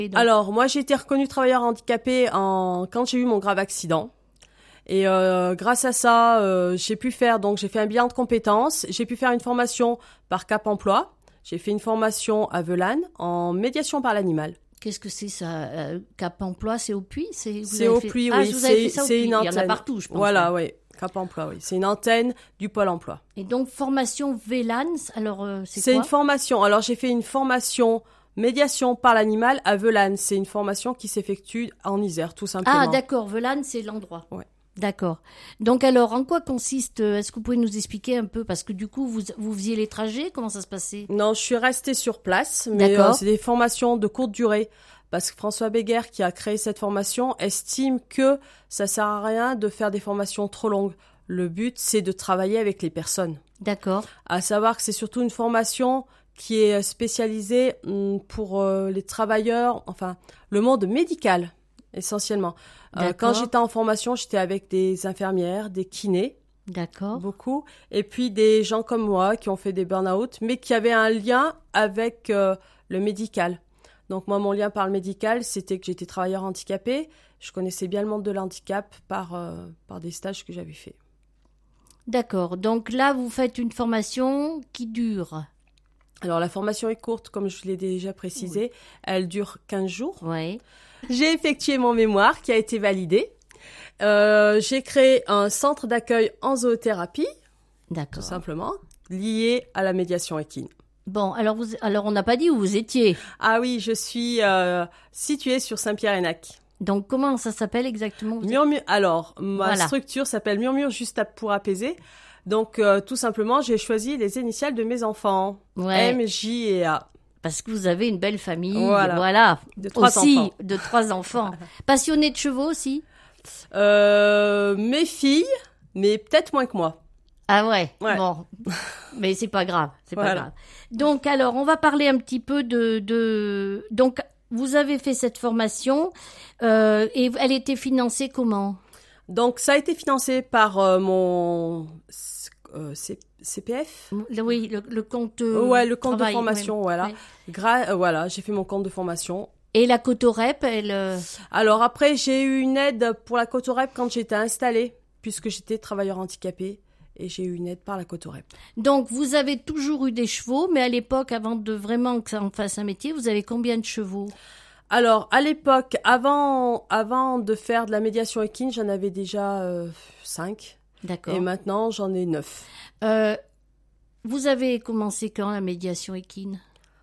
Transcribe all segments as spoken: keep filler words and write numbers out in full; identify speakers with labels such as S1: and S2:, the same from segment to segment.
S1: Alors, moi, j'ai été reconnue travailleur handicapé en... quand j'ai eu mon grave accident. Et euh, grâce à ça, euh, j'ai pu faire, donc j'ai fait un bilan de compétences, j'ai pu faire une formation par Cap Emploi, j'ai fait une formation à Velanes en médiation par l'animal.
S2: Qu'est-ce que c'est ça euh, Cap Emploi, c'est au Puy
S1: c'est, c'est au
S2: fait...
S1: Puy,
S2: ah,
S1: oui.
S2: Vous avez
S1: c'est,
S2: fait ça au
S1: c'est
S2: Puy.
S1: une antenne.
S2: Il y en a partout, je pense.
S1: Voilà, oui. Cap Emploi, oui. C'est une antenne du Pôle emploi.
S2: Et donc, formation Velanes, alors euh, c'est,
S1: c'est
S2: quoi?
S1: C'est une formation. Alors, j'ai fait une formation médiation par l'animal à Velanes. C'est une formation qui s'effectue en Isère, tout simplement.
S2: Ah, d'accord. Velanes, c'est l'endroit.
S1: Ouais.
S2: D'accord. Donc alors, en quoi consiste, est-ce que vous pouvez nous expliquer un peu, parce que du coup, vous, vous faisiez les trajets, comment ça se passait?
S1: Non, je suis restée sur place, mais euh, c'est des formations de courte durée, parce que François Béguer, qui a créé cette formation, estime que ça sert à rien de faire des formations trop longues. Le but, c'est de travailler avec les personnes.
S2: D'accord.
S1: À savoir que c'est surtout une formation qui est spécialisée pour euh, les travailleurs, enfin, le monde médical, essentiellement. Euh, quand j'étais en formation, j'étais avec des infirmières, des kinés.
S2: D'accord.
S1: Beaucoup. Et puis des gens comme moi qui ont fait des burn-out, mais qui avaient un lien avec euh, le médical. Donc moi, mon lien par le médical, c'était que j'étais travailleur handicapé. Je connaissais bien le monde de l'handicap par, euh, par des stages que j'avais faits.
S2: D'accord. Donc là, vous faites une formation qui dure.
S1: Alors la formation est courte, comme je l'ai déjà précisé. Oui. Elle dure quinze jours.
S2: Oui.
S1: J'ai effectué mon mémoire qui a été validé. Euh, j'ai créé un centre d'accueil en zoothérapie,
S2: d'accord,
S1: tout simplement, lié à la médiation équine.
S2: Bon, alors, vous, alors on n'a pas dit où vous étiez.
S1: Ah oui, je suis euh, située sur Saint-Pierre-et-Nac.
S2: Donc comment ça s'appelle exactement?
S1: Murmure. Alors, ma voilà. structure s'appelle Murmure juste pour apaiser. Donc euh, tout simplement, j'ai choisi les initiales de mes enfants, ouais. M, J et A.
S2: Parce que vous avez une belle famille,
S1: voilà,
S2: voilà.
S1: De trois
S2: aussi,
S1: enfants.
S2: de trois enfants. Passionnés de chevaux aussi?
S1: euh, Mes filles, mais peut-être moins que moi.
S2: Ah ouais,
S1: ouais.
S2: Bon, mais c'est pas grave, c'est
S1: voilà.
S2: pas grave. Donc alors, on va parler un petit peu de... de... Donc, vous avez fait cette formation euh, et elle était financée comment?
S1: Donc, ça a été financé par euh, mon euh, C- CPF.
S2: Oui, le, le compte euh,
S1: Ouais, le compte
S2: travail,
S1: de formation,
S2: ouais.
S1: voilà.
S2: Ouais.
S1: Gra- euh, voilà, j'ai fait mon compte de formation.
S2: Et la Cotorep, elle... Euh...
S1: Alors après, j'ai eu une aide pour la Cotorep quand j'étais installée, puisque j'étais travailleur handicapé, et j'ai eu une aide par la Cotorep.
S2: Donc, vous avez toujours eu des chevaux, mais à l'époque, avant de vraiment que ça en fasse un métier, vous avez combien de chevaux?
S1: Alors, à l'époque, avant, avant de faire de la médiation équine, j'en avais déjà euh, cinq.
S2: D'accord.
S1: Et maintenant, j'en ai neuf.
S2: Euh, vous avez commencé quand la médiation équine?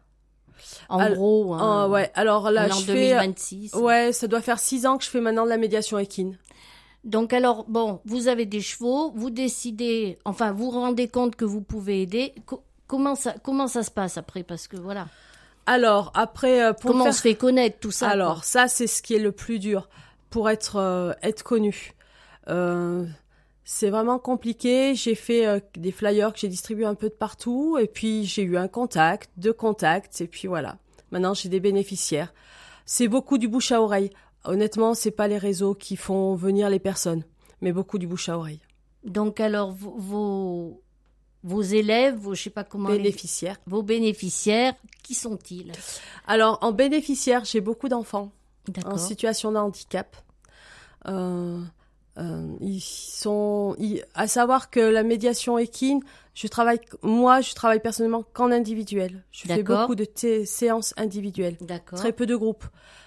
S2: En
S1: alors,
S2: gros, hein,
S1: euh, ouais. Alors là,
S2: en
S1: je
S2: deux mille vingt-six.
S1: Fais, ouais, ça doit faire six ans que je fais maintenant de la médiation équine.
S2: Donc alors, bon, vous avez des chevaux, vous décidez, enfin, vous vous rendez compte que vous pouvez aider. Co- comment ça, comment ça se passe après? Parce que voilà.
S1: Alors après, euh, pour
S2: comment
S1: faire...
S2: on se fait connaître tout ça?
S1: Alors
S2: quoi.
S1: ça, c'est ce qui est le plus dur pour être euh, être connu. Euh, c'est vraiment compliqué. J'ai fait euh, des flyers que j'ai distribués un peu de partout, et puis j'ai eu un contact, deux contacts, et puis voilà. Maintenant, j'ai des bénéficiaires. C'est beaucoup du bouche à oreille. Honnêtement, c'est pas les réseaux qui font venir les personnes, mais beaucoup du bouche à oreille.
S2: Donc alors, vos, vos, vos élèves, vos, je sais pas comment...
S1: Bénéficiaires.
S2: Les, vos bénéficiaires, qui sont-ils?
S1: Alors, en bénéficiaires, j'ai beaucoup d'enfants
S2: D'accord.
S1: en situation de handicap. Euh, euh, ils sont... Ils, à savoir que la médiation équine, je travaille, moi, je travaille personnellement qu'en individuel. Je
S2: D'accord.
S1: fais beaucoup de t- séances individuelles.
S2: D'accord.
S1: Très peu de groupes.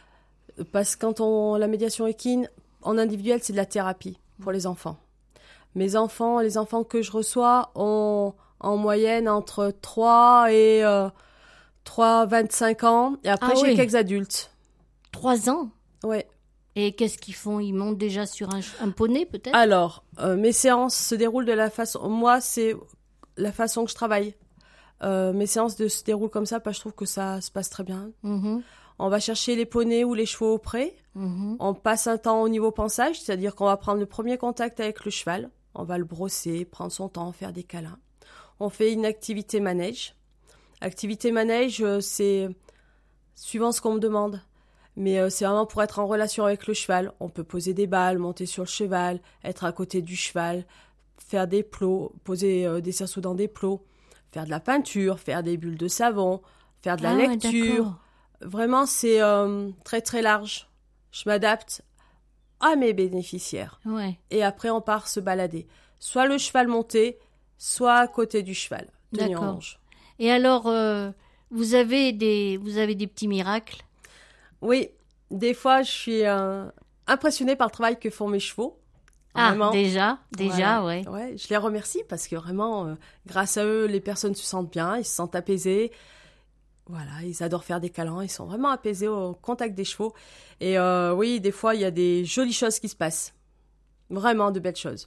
S1: Parce que quand on la médiation équine en individuel, c'est de la thérapie pour les enfants. Mes enfants, les enfants que je reçois ont en moyenne entre trois et euh, trois, vingt-cinq ans. Et après,
S2: ah,
S1: j'ai
S2: oui.
S1: quelques adultes.
S2: Trois ans?
S1: Ouais.
S2: Et qu'est-ce qu'ils font? Ils montent déjà sur un, un poney, peut-être?
S1: Alors, euh, mes séances se déroulent de la façon... Moi, c'est la façon que je travaille. Euh, mes séances de, se déroulent comme ça parce que je trouve que ça se passe très bien.
S2: Mm-hmm.
S1: On va chercher les poneys ou les chevaux au pré.
S2: Mm-hmm.
S1: On passe un temps au niveau pansage, c'est-à-dire qu'on va prendre le premier contact avec le cheval. On va le brosser, prendre son temps, faire des câlins. On fait une activité manège. Activité manège, c'est suivant ce qu'on me demande. Mais euh, c'est vraiment pour être en relation avec le cheval. On peut poser des balles, monter sur le cheval, être à côté du cheval, faire des plots, poser euh, des cerceaux dans des plots, faire de la peinture, faire des bulles de savon, faire de la
S2: ah,
S1: lecture.
S2: Ouais,
S1: vraiment, c'est euh, très très large. Je m'adapte à mes bénéficiaires.
S2: Ouais.
S1: Et après, on part se balader. Soit le cheval monté, soit à côté du cheval, tenu en
S2: D'accord.
S1: longe.
S2: Et alors, euh, vous avez des, vous avez des petits miracles?
S1: Oui, des fois, je suis euh, impressionnée par le travail que font mes chevaux.
S2: Ah,
S1: Vraiment.
S2: déjà, déjà,
S1: Voilà.
S2: ouais.
S1: Ouais, je les remercie parce que vraiment, euh, grâce à eux, les personnes se sentent bien, ils se sentent apaisés. Voilà, ils adorent faire des câlins, ils sont vraiment apaisés au contact des chevaux. Et euh, oui, des fois, il y a des jolies choses qui se passent. Vraiment de belles choses.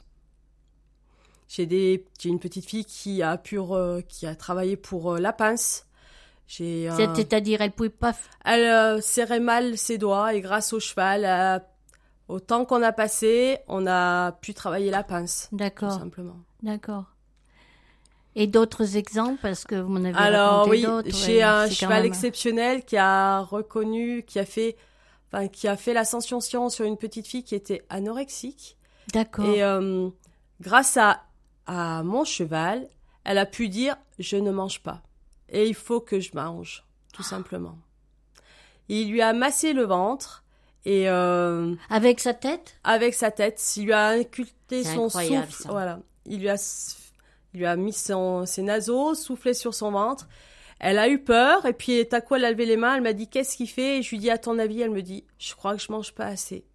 S1: J'ai, des, j'ai une petite fille qui a, pu re- qui a travaillé pour euh, la pince. J'ai, euh,
S2: C'est- C'est-à-dire, elle pouvait pas. f-
S1: elle euh, serrait mal ses doigts et grâce au cheval, euh, au temps qu'on a passé, on a pu travailler la pince. Tout
S2: D'accord,
S1: simplement.
S2: d'accord. Et d'autres exemples, parce que vous m'en avez
S1: Alors
S2: raconté
S1: oui,
S2: d'autres.
S1: j'ai
S2: ouais,
S1: un
S2: c'est quand
S1: cheval
S2: même-
S1: exceptionnel qui a reconnu, qui a fait, enfin, qui a fait l'ascension sur une petite fille qui était anorexique.
S2: D'accord.
S1: Et euh, grâce à, à mon cheval, elle a pu dire « je ne mange pas et il faut que je mange », tout simplement. Il lui a massé le ventre et euh,
S2: Avec sa tête?
S1: avec sa tête, il lui a inculqué
S2: C'est
S1: son
S2: incroyable,
S1: souffle.
S2: ça.
S1: Voilà, il lui a, il lui a mis son, ses naseaux, soufflé sur son ventre. Elle a eu peur et puis tout à coup elle a levé les mains. Elle m'a dit qu'est-ce qu'il fait et je lui dis à ton avis. Elle me dit je crois que je mange pas assez.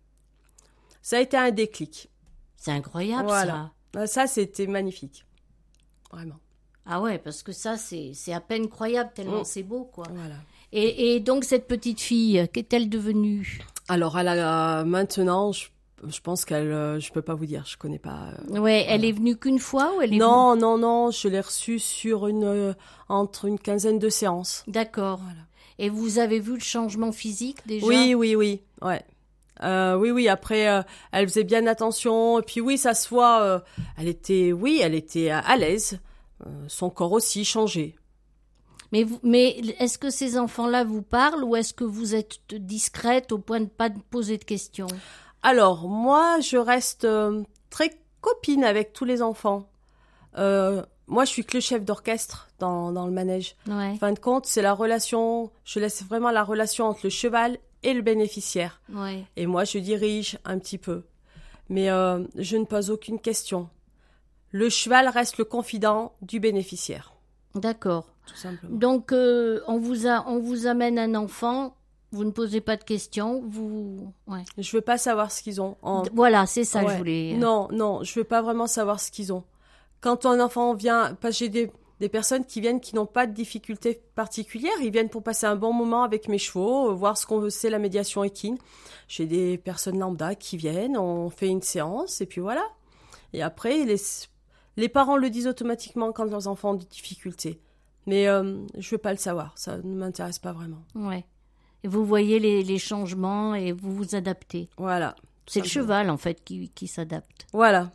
S1: Ça a été un déclic.
S2: C'est incroyable,
S1: Voilà.
S2: ça.
S1: Ça c'était magnifique, vraiment.
S2: Ah ouais, parce que ça, c'est c'est à peine croyable, tellement
S1: Mm.
S2: c'est beau, quoi.
S1: Voilà.
S2: Et, et donc, cette petite fille, qu'est-elle devenue?
S1: Alors elle a maintenant, je, je pense qu'elle, euh, je peux pas vous dire, je connais pas. euh,
S2: Ouais, elle est venue qu'une fois ou elle est
S1: Non, non, non, je l'ai reçue sur une euh, entre une quinzaine de séances.
S2: venue... D'accord.
S1: Voilà.
S2: Et vous avez vu le changement physique déjà?
S1: Oui, oui, oui, ouais. Euh, oui, oui. Après, euh, elle faisait bien attention. Et puis oui, ça se voit. euh, elle était, oui, elle était à, à l'aise. Euh, son corps aussi changeait.
S2: Mais, vous, mais est-ce que ces enfants-là vous parlent ou est-ce que vous êtes discrète au point de pas poser de questions?
S1: Alors moi, je reste euh, très copine avec tous les enfants. Euh, moi, je suis que le chef d'orchestre dans dans le manège.
S2: Ouais,
S1: En fin de compte, c'est la relation. Je laisse vraiment la relation entre le cheval et le bénéficiaire.
S2: ouais.
S1: Et moi, je dirige un petit peu. Mais euh, je ne pose aucune question. Le cheval reste le confident du bénéficiaire,
S2: D'accord.
S1: tout simplement.
S2: Donc, euh, on, vous a, on vous amène un enfant, vous ne posez pas de questions, vous... Ouais.
S1: Je veux pas savoir ce qu'ils ont. En...
S2: D- Voilà, c'est ça que
S1: Ouais.
S2: je voulais...
S1: Non, non, je veux pas vraiment savoir ce qu'ils ont. Quand un enfant vient, parce que j'ai des, des personnes qui viennent qui n'ont pas de difficultés particulières, ils viennent pour passer un bon moment avec mes chevaux, euh, voir ce qu'on veut, c'est la médiation équine. J'ai des personnes lambda qui viennent, on fait une séance et puis voilà. Et après, les, les parents le disent automatiquement quand leurs enfants ont des difficultés. Mais euh, je veux pas le savoir, ça ne m'intéresse pas vraiment.
S2: Ouais. Et vous voyez les, les changements et vous vous adaptez.
S1: Voilà.
S2: C'est le
S1: Simplement.
S2: cheval, en fait, qui, qui s'adapte.
S1: Voilà.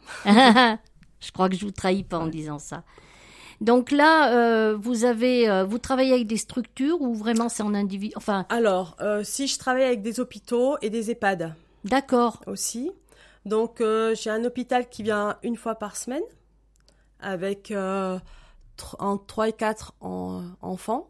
S2: Je crois que je vous trahis pas en disant ça. Donc là, euh, vous avez, euh, vous travaillez avec des structures ou vraiment c'est en individu. Enfin,
S1: Alors, euh, si je travaille avec des hôpitaux et des EHPAD
S2: d'accord,
S1: aussi. Donc, euh, j'ai un hôpital qui vient une fois par semaine avec euh, tr- entre trois et quatre en- enfants.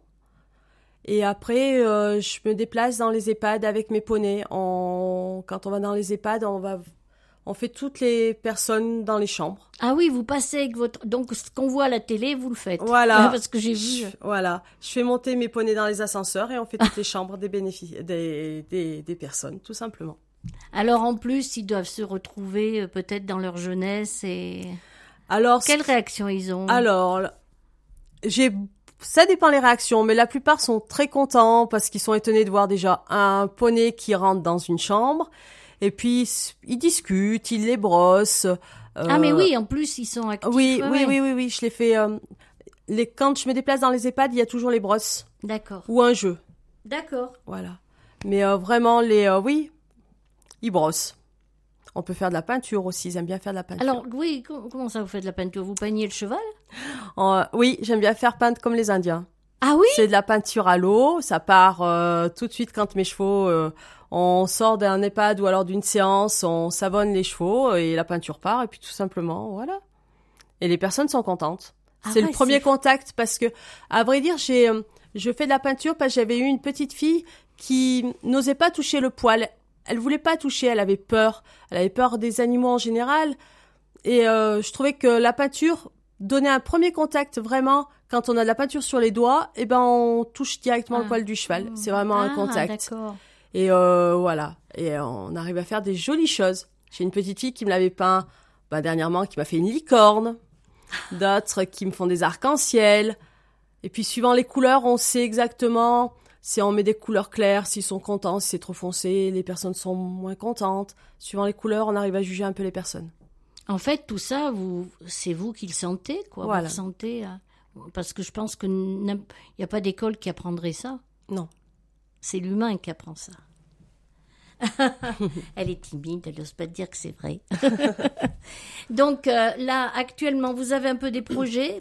S1: Et après, euh, je me déplace dans les EHPAD avec mes poneys. On- Quand on va dans les EHPAD, on va... On fait toutes les personnes dans les chambres.
S2: ah oui, vous passez avec votre, donc ce qu'on voit à la télé, vous le faites.
S1: Voilà.
S2: Parce que j'ai vu.
S1: Je, voilà. Je fais monter mes poneys dans les ascenseurs et on fait toutes les chambres des, bénéfici- des, des, des personnes, tout simplement.
S2: Alors en plus, ils doivent se retrouver euh, peut-être dans leur jeunesse et
S1: Alors,
S2: quelle réaction ils ont?
S1: alors, j'ai, ça dépend les réactions, mais la plupart sont très contents parce qu'ils sont étonnés de voir déjà un poney qui rentre dans une chambre. Et puis, ils discutent, ils les brossent. euh,
S2: Ah mais oui, en plus ils sont actifs.
S1: Oui,
S2: ouais,
S1: oui,
S2: ouais.
S1: oui, oui, oui, je les fais. euh, les, quand je me déplace dans les EHPAD, il y a toujours les brosses
S2: D'accord,
S1: ou un jeu.
S2: d'accord.
S1: Voilà. Mais euh, vraiment, les, euh, oui, ils brossent. On peut faire de la peinture aussi, ils aiment bien faire de la peinture.
S2: Alors oui, com- comment ça vous faites de la peinture? Vous peignez le cheval?
S1: Euh, oui, j'aime bien faire peindre comme les Indiens.
S2: Ah oui?
S1: C'est de la peinture à l'eau, ça part euh, tout de suite quand mes chevaux, euh, on sort d'un EHPAD ou alors d'une séance, on savonne les chevaux et la peinture part et puis tout simplement, voilà. Et les personnes sont contentes.
S2: Ah
S1: c'est
S2: ouais,
S1: le premier
S2: c'est-
S1: contact parce que, à vrai dire, j'ai, euh, je fais de la peinture parce que j'avais eu une petite fille qui n'osait pas toucher le poil. Elle voulait pas toucher, elle avait peur. Elle avait peur des animaux en général. Et euh, je trouvais que la peinture donnait un premier contact vraiment. Quand on a de la peinture sur les doigts, eh ben on touche directement ah. le poil du cheval. C'est vraiment ah, un contact.
S2: D'accord.
S1: Et euh, voilà. Et on arrive à faire des jolies choses. J'ai une petite fille qui me l'avait peint bah, dernièrement, qui m'a fait une licorne. D'autres qui me font des arcs-en-ciel. Et puis suivant les couleurs, on sait exactement si on met des couleurs claires, s'ils sont contents, si c'est trop foncé, les personnes sont moins contentes. Suivant les couleurs, on arrive à juger un peu les personnes.
S2: En fait, tout ça, vous, c'est vous qui le sentez, quoi.
S1: Voilà.
S2: Vous le sentez, euh, parce que je pense qu'il n'y a pas d'école qui apprendrait ça.
S1: Non.
S2: C'est l'humain qui apprend ça. Elle est timide, elle n'ose pas dire que c'est vrai. Donc euh, là, actuellement, vous avez un peu des projets.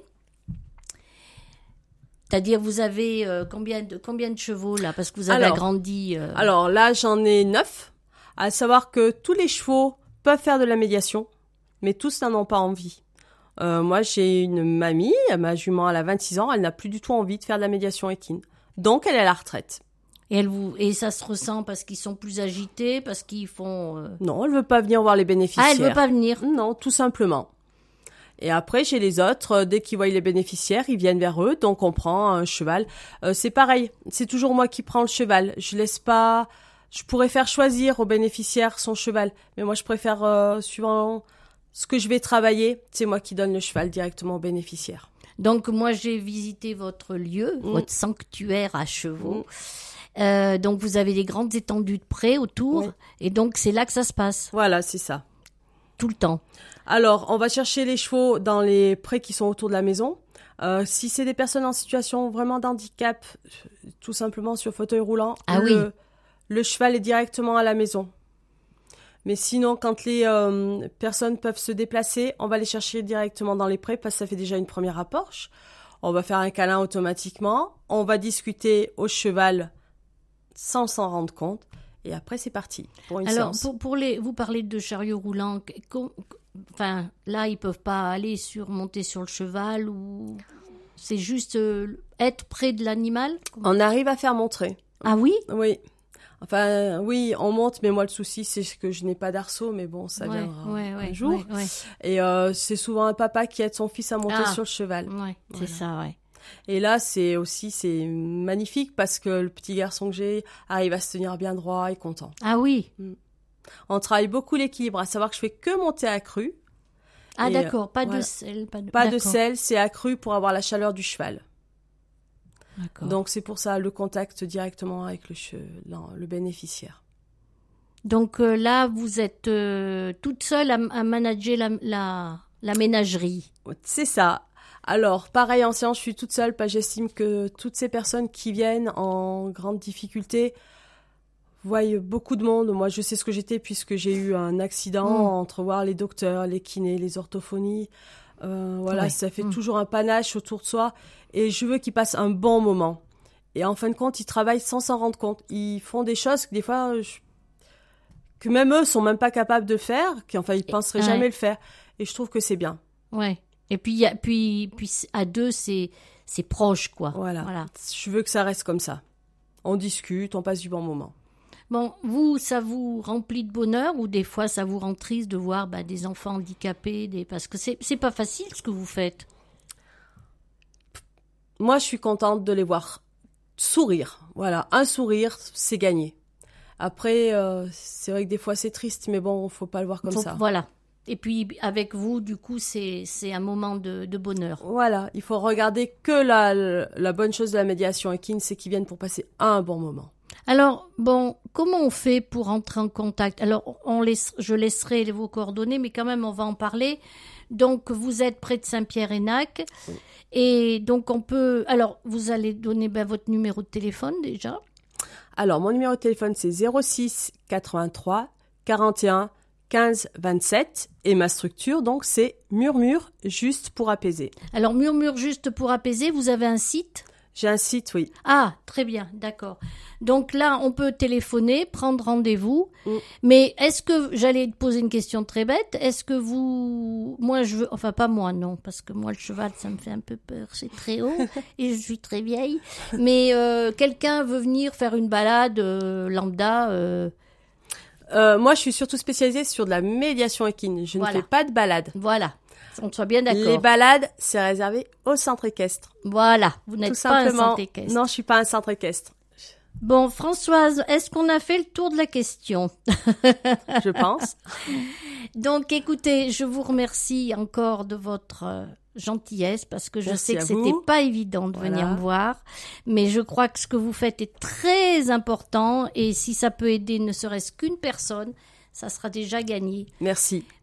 S2: C'est-à-dire, vous avez euh, combien, de, combien de chevaux, là? Parce que vous avez alors, agrandi. Euh...
S1: Alors là, j'en ai neuf. À savoir que tous les chevaux peuvent faire de la médiation, mais tous n'en ont pas envie. Euh, moi, j'ai une mamie, ma jument, elle a vingt-six ans, elle n'a plus du tout envie de faire de la médiation équine. Donc, elle est à la retraite.
S2: Et, elle vous, et ça se ressent parce qu'ils sont plus agités, parce qu'ils font... Euh...
S1: Non, elle ne veut pas venir voir les bénéficiaires.
S2: Ah, elle ne veut pas venir?
S1: Non, tout simplement. Et après, chez les autres, dès qu'ils voient les bénéficiaires, ils viennent vers eux. Donc, on prend un cheval. Euh, c'est pareil. C'est toujours moi qui prends le cheval. Je laisse pas... Je pourrais faire choisir aux bénéficiaires son cheval. Mais moi, je préfère, euh, suivant ce que je vais travailler, c'est moi qui donne le cheval directement aux bénéficiaires.
S2: Donc, moi, j'ai visité votre lieu, mmh. votre sanctuaire à chevaux. Mmh. Euh, donc, vous avez des grandes étendues de prés autour. Oui. Et donc, c'est là que ça se passe.
S1: Voilà, c'est ça.
S2: Tout le temps.
S1: Alors, on va chercher les chevaux dans les prés qui sont autour de la maison. Euh, si c'est des personnes en situation vraiment d'handicap, tout simplement sur fauteuil roulant,
S2: ah
S1: le,
S2: oui.
S1: le cheval est directement à la maison. Mais sinon, quand les euh, personnes peuvent se déplacer, on va les chercher directement dans les prés parce que ça fait déjà une première approche. On va faire un câlin automatiquement. On va discuter au cheval sans s'en rendre compte. Et après, c'est parti pour une
S2: Alors,
S1: séance.
S2: pour, pour les, vous parlez de chariot roulant. Enfin, là, ils peuvent pas aller sur, monter sur le cheval ou c'est juste euh, être près de l'animal.
S1: On arrive à faire montrer.
S2: Ah oui?
S1: Oui. Enfin, oui, on monte, mais moi, le souci, c'est que je n'ai pas d'arceau, mais bon, ça
S2: ouais,
S1: viendra
S2: ouais,
S1: un
S2: ouais,
S1: jour.
S2: Ouais, ouais.
S1: Et euh, c'est souvent un papa qui aide son fils à monter
S2: ah,
S1: sur le cheval.
S2: Ouais,
S1: voilà.
S2: C'est ça, ouais.
S1: Et là, c'est aussi, c'est magnifique parce que le petit garçon que j'ai arrive à se tenir bien droit et content.
S2: Ah oui.
S1: On travaille beaucoup l'équilibre, à savoir que je fais que monter accru.
S2: Ah
S1: et,
S2: d'accord, pas
S1: voilà.
S2: de sel. Pas de,
S1: pas de sel, c'est accru pour avoir la chaleur du cheval.
S2: D'accord.
S1: Donc c'est pour ça le contact directement avec le, che... non, le bénéficiaire.
S2: Donc euh, là, vous êtes euh, toute seule à, à manager la, la, la ménagerie.
S1: C'est ça. Alors, pareil, en séance, je suis toute seule, parce que j'estime que toutes ces personnes qui viennent en grande difficulté voient beaucoup de monde. Moi, je sais ce que j'étais puisque j'ai eu un accident mmh. entre voir les docteurs, les kinés, les orthophonies. Euh, voilà, ouais. ça fait mmh. toujours un panache autour de soi. Et je veux qu'ils passent un bon moment. Et en fin de compte, ils travaillent sans s'en rendre compte. Ils font des choses que des fois, je... que même eux sont même pas capables de faire, qu'enfin, ils penseraient ouais. jamais le faire. Et je trouve que c'est bien.
S2: Ouais. Et puis, y a, puis, puis à deux, c'est, c'est proche, quoi.
S1: Voilà. voilà. Je veux que ça reste comme ça. On discute, on passe du bon moment.
S2: Bon, vous, ça vous remplit de bonheur ou des fois, ça vous rend triste de voir bah, des enfants handicapés des... Parce que c'est, c'est pas facile ce que vous faites.
S1: Moi, je suis contente de les voir sourire. Voilà, un sourire, c'est gagné. Après, euh, c'est vrai que des fois, c'est triste, mais bon, faut pas le voir comme
S2: faut,
S1: ça.
S2: Voilà. Et puis, avec vous, du coup, c'est, c'est un moment de, de bonheur.
S1: Voilà, il faut regarder que la, la bonne chose de la médiation équine, c'est qu'ils viennent pour passer un bon moment.
S2: Alors, bon, comment on fait pour entrer en contact? Alors, on laisse, je laisserai vos coordonnées, mais quand même, on va en parler. Donc, vous êtes près de Saint-Pierre-et-Nac. Oui. Et donc, on peut... Alors, vous allez donner ben, votre numéro de téléphone, déjà.
S1: Alors, mon numéro de téléphone, c'est zéro six quatre-vingt-trois quarante et un quinze vingt-sept et ma structure, donc, c'est Murmure juste pour apaiser.
S2: Alors, Murmure juste pour apaiser, vous avez un site ?
S1: J'ai un site, oui.
S2: Ah, très bien, d'accord. Donc là, on peut téléphoner, prendre rendez-vous.
S1: Mm.
S2: Mais est-ce que, j'allais te poser une question très bête, est-ce que vous, moi je veux, enfin pas moi non, parce que moi le cheval ça me fait un peu peur, c'est très haut et je suis très vieille. Mais euh, quelqu'un veut venir faire une balade euh, lambda euh...
S1: Euh, moi, je suis surtout spécialisée sur de la médiation équine. Je
S2: Voilà.
S1: ne fais pas de balade.
S2: Voilà, on soit bien d'accord.
S1: Les balades, c'est réservé au centre équestre.
S2: Voilà, vous
S1: Tout
S2: n'êtes pas un
S1: simplement.
S2: centre équestre.
S1: Non, je suis pas un centre équestre.
S2: Bon, Françoise, est-ce qu'on a fait le tour de la question?
S1: Je pense.
S2: Donc, écoutez, je vous remercie encore de votre euh, gentillesse parce que je
S1: Merci
S2: sais que
S1: à
S2: c'était
S1: vous.
S2: pas évident de
S1: Voilà.
S2: venir me voir, mais je crois que ce que vous faites est très important et si ça peut aider ne serait-ce qu'une personne, ça sera déjà gagné.
S1: Merci.